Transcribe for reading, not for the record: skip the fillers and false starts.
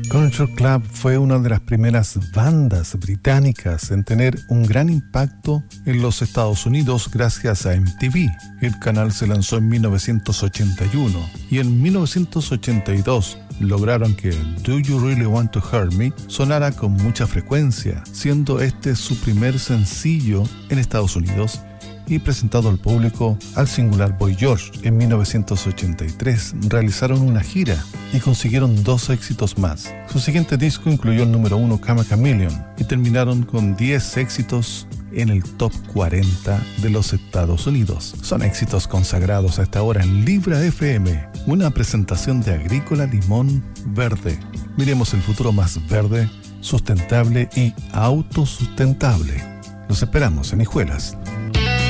Country Club fue una de las primeras bandas británicas en tener un gran impacto en los Estados Unidos gracias a MTV. El canal se lanzó en 1981 y en 1982 lograron que Do You Really Want to Hurt Me sonara con mucha frecuencia, siendo este su primer sencillo en Estados Unidos y presentado al público al singular Boy George. En 1983 realizaron una gira y consiguieron 2 éxitos más. Su siguiente disco incluyó el número 1 Come a Chameleon y terminaron con 10 éxitos en el top 40 de los Estados Unidos. Son éxitos consagrados a esta hora en Libra FM, una presentación de Agrícola Limón Verde. Miremos el futuro más verde, sustentable y autosustentable. Los esperamos en Hijuelas.